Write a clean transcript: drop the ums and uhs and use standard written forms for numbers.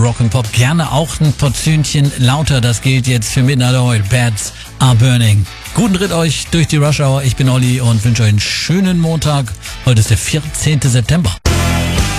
Rock'n'Pop. Gerne auch ein Portionchen lauter. Das gilt jetzt für Midnight Oil. Bats are burning. Guten Ritt euch durch die Rush Hour. Ich bin Olli und wünsche euch einen schönen Montag. Heute ist der 14. September.